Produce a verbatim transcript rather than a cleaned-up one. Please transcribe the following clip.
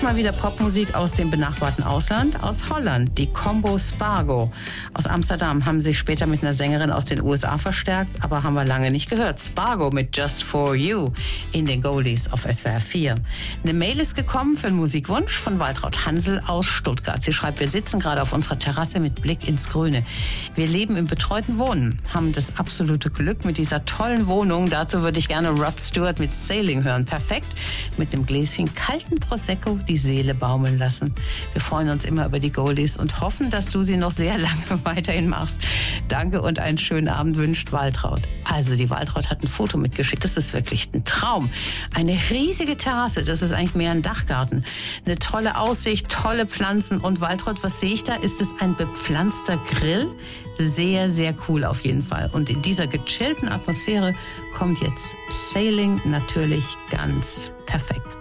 Diesmal wieder Popmusik aus dem benachbarten Ausland, aus Holland, die Combo Spargo. Aus Amsterdam haben sie später mit einer Sängerin aus den U S A verstärkt, aber haben wir lange nicht gehört. Spargo mit Just For You in den Goldies auf S W R vier. Eine Mail ist gekommen für einen Musikwunsch von Waltraud Hansel aus Stuttgart. Sie schreibt, wir sitzen gerade auf unserer Terrasse mit Blick ins Grüne. Wir leben im betreuten Wohnen, haben das absolute Glück mit dieser tollen Wohnung. Dazu würde ich gerne Rod Stewart mit Sailing hören. Perfekt, mit einem Gläschen kalten Prosecco die Seele baumeln lassen. Wir freuen uns immer über die Goldies und hoffen, dass du sie noch sehr lange weiterhin machst. Danke und einen schönen Abend wünscht Waltraud. Also die Waltraud hat ein Foto mitgeschickt. Das ist wirklich ein Traum. Eine riesige Terrasse, das ist eigentlich mehr ein Dachgarten. Eine tolle Aussicht, tolle Pflanzen und Waltraud, was sehe ich da? Ist es ein bepflanzter Grill? Sehr, sehr cool auf jeden Fall. Und in dieser gechillten Atmosphäre kommt jetzt Sailing natürlich ganz perfekt.